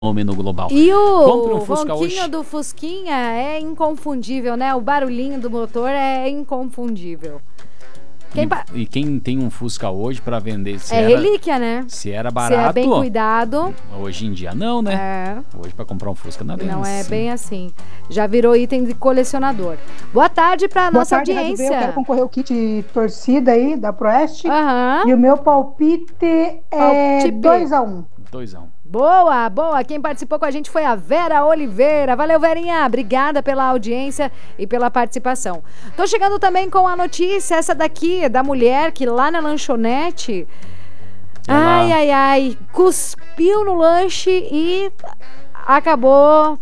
fenômeno global. E o Compre um Fusca ronquinho hoje. do Fusquinha é inconfundível, né? O barulhinho do motor é inconfundível. E quem tem um Fusca hoje pra vender, relíquia, né? se era Se barato, é bem cuidado. hoje em dia não, né? Hoje pra comprar um Fusca não é bem Não assim. é bem assim. Já virou item de colecionador. Boa tarde pra nossa audiência. Eu quero concorrer ao kit de torcida aí da Proeste. Aham. E o meu palpite é 2-1. 2-1. Boa, boa. Quem participou com a gente foi a Vera Oliveira. Valeu, Verinha. Obrigada pela audiência e pela participação. Tô chegando também com a notícia, essa daqui, da mulher que lá na lanchonete... Ai, cuspiu no lanche e acabou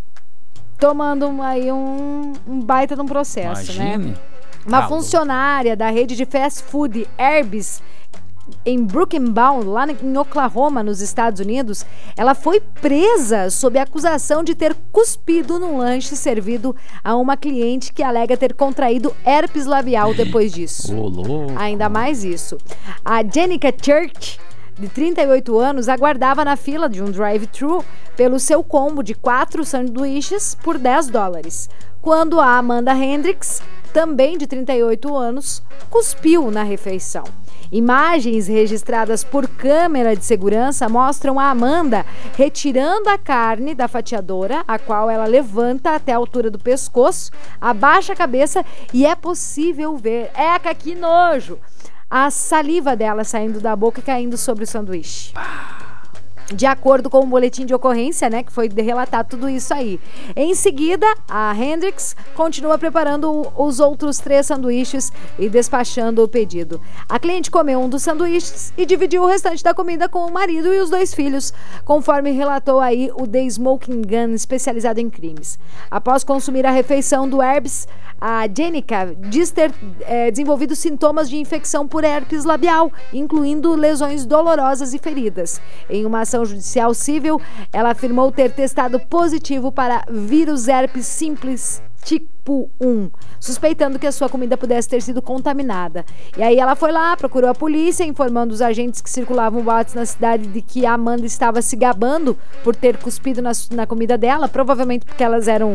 tomando aí um baita de um processo, Imagine. né? Uma funcionária da rede de fast food Arby's em Broken Bow, lá em Oklahoma, nos Estados Unidos, ela foi presa sob a acusação de ter cuspido no lanche servido a uma cliente que alega ter contraído herpes labial depois disso. Ainda mais isso. A Jenica Church, de 38 anos, aguardava na fila de um drive-thru pelo seu combo de 4 sanduíches por $10, quando a Amanda Hendricks, também de 38 anos, cuspiu na refeição. Imagens registradas por câmera de segurança mostram a Amanda retirando a carne da fatiadora, a qual ela levanta até a altura do pescoço, abaixa a cabeça e é possível ver, que nojo, a saliva dela saindo da boca e caindo sobre o sanduíche. De acordo com o boletim de ocorrência, né, que foi relatado tudo isso aí. Em seguida, a Hendricks continua preparando os outros 3 sanduíches e despachando o pedido. A cliente comeu um dos sanduíches e dividiu o restante da comida com o marido e os 2 filhos, conforme relatou aí o The Smoking Gun, especializado em crimes. Após consumir a refeição do Arby's, a Jenica diz ter desenvolvido sintomas de infecção por herpes labial, incluindo lesões dolorosas e feridas. Em uma ação judicial civil, ela afirmou ter testado positivo para vírus herpes simples tipo 1, suspeitando que a sua comida pudesse ter sido contaminada. E aí ela foi lá, procurou a polícia, informando os agentes que circulavam boatos na cidade de que a Amanda estava se gabando por ter cuspido na comida dela, provavelmente porque elas eram...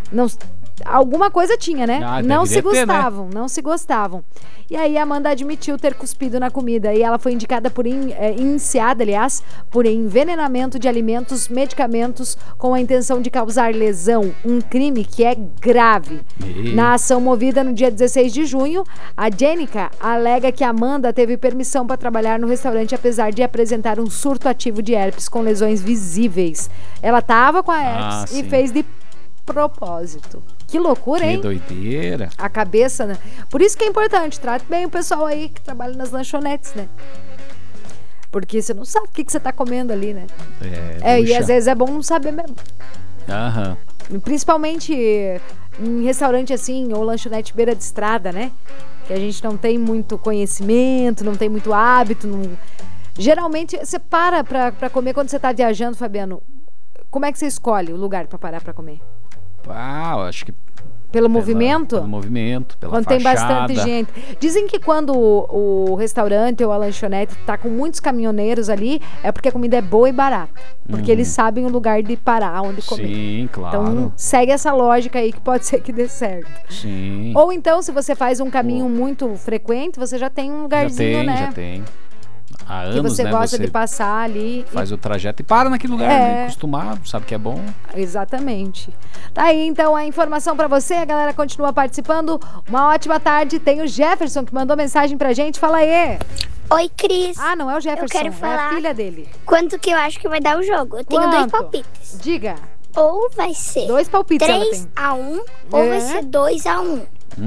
alguma coisa tinha, né? Não se gostavam. E aí a Amanda admitiu ter cuspido na comida e ela foi indicada indiciada, aliás, por envenenamento de alimentos, medicamentos com a intenção de causar lesão, um crime que é grave. Na ação movida no dia 16 de junho, a Jenica alega que a Amanda teve permissão para trabalhar no restaurante apesar de apresentar um surto ativo de herpes com lesões visíveis. Ela tava com a herpes e fez de propósito. Que loucura, hein? Que doideira. A cabeça, né? Por isso que é importante, trate bem o pessoal aí que trabalha nas lanchonetes, né? Porque você não sabe o que você tá comendo ali, né? E às vezes é bom não saber mesmo. Aham. Principalmente em restaurante assim, ou lanchonete beira de estrada, né? Que a gente não tem muito conhecimento, não tem muito hábito. Geralmente, você para pra comer quando você tá viajando, Fabiano. Como é que você escolhe o lugar pra parar pra comer? Eu acho que... Pelo movimento? Pelo movimento, pela quando fachada. Tem bastante gente. Dizem que quando o restaurante ou a lanchonete tá com muitos caminhoneiros ali, é porque a comida é boa e barata. Porque eles sabem o lugar de parar, onde comer. Sim, claro. Então, segue essa lógica aí que pode ser que dê certo. Sim. Ou então, se você faz um caminho muito frequente, você já tem um lugarzinho, né? Já tem. Há anos, que você gosta você de passar ali. Faz o trajeto e para naquele lugar, né? Acostumado, sabe que é bom. Exatamente. Tá aí, então, a informação pra você. A galera continua participando. Uma ótima tarde. Tem o Jefferson que mandou mensagem pra gente. Fala aí. Oi, Cris. Não é o Jefferson, eu quero falar é a filha dele. Quanto que eu acho que vai dar o jogo. Eu tenho 2 palpites. Diga. Ou vai ser 2 palpites 3-1 ou vai ser 2-1.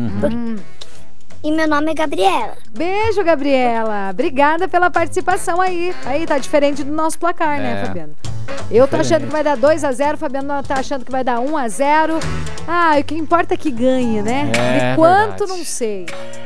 E meu nome é Gabriela. Beijo, Gabriela. Obrigada pela participação aí. Aí, tá diferente do nosso placar, né, Fabiano? Eu tô achando que vai dar 2-0, Fabiano tá achando que vai dar 1-0. O que importa é que ganhe, né? De quanto, não sei.